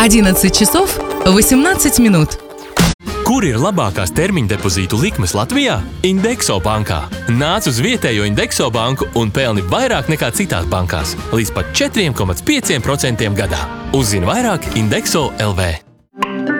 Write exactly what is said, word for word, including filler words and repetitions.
одиннадцать часов восемнадцать минут. Kur ir labākās termiņa depozītu likmes Latvijā? Indexo bankā. Nāc uz vietējo Indexo banku un pelni vairāk nekā citās bankās. Līdz pat četri komats pieci procenti gadā. Uzzini vairāk Indexo L V.